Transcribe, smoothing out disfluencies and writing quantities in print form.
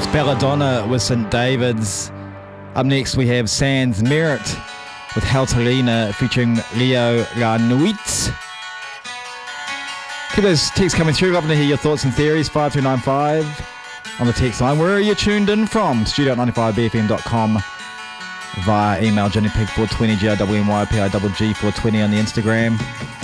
Belladonna with St. David's. Up next we have Sans Merit with Halterina featuring Leo La Nuit. Keep those texts coming through. Love to hear your thoughts and theories. 5295 on the text line. Where are you tuned in from? Studio at 95bfm.com. Via email, JohnnyPig420, GRWNYPIGG420 on the Instagram.